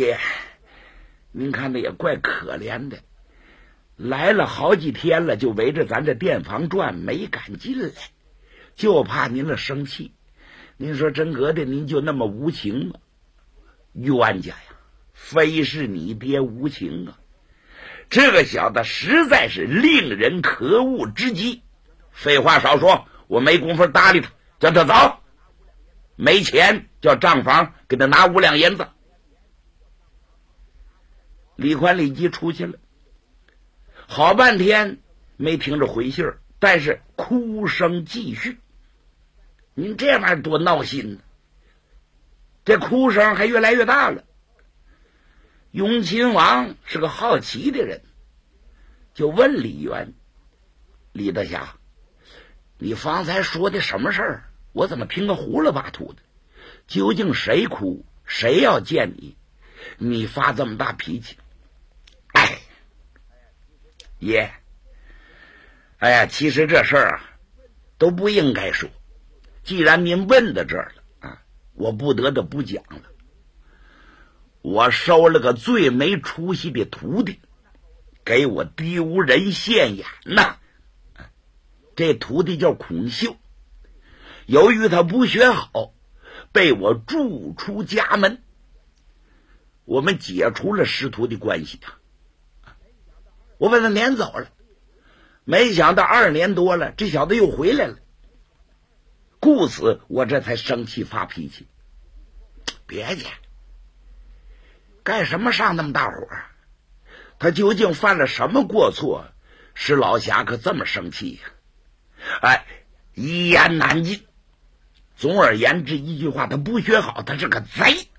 爹，您看的也怪可怜的，来了好几天了，就围着咱这店房转，没敢进来，就怕您了生气。您说真格的，您就那么无情吗？冤家呀，非是你爹无情啊！这个小子实在是令人可恶之极。废话少说，我没工夫搭理他，叫他走。没钱叫账房给他拿5两银子。李宽立即出去了，好半天没听着回信儿，但是哭声继续。您这玩意儿多闹心呢！这哭声还越来越大了。雍亲王是个好奇的人，就问李渊：“李大侠，你方才说的什么事儿？我怎么听个糊里巴涂的？究竟谁哭？谁要见你？你发这么大脾气？”哎，爷，哎呀，其实这事儿啊都不应该说。既然您问到这儿了啊，我不得的不讲了。我收了个最没出息的徒弟，给我丢人现眼呐！这徒弟叫孔秀，由于他不学好，被我逐出家门。我们解除了师徒的关系啊，我把他撵走了。没想到2年多了，这小子又回来了。故此我这才生气发脾气。别介，干什么上那么大火？他究竟犯了什么过错，使老侠可这么生气呀？哎，一言难尽。总而言之一句话，他不学好，他是个贼。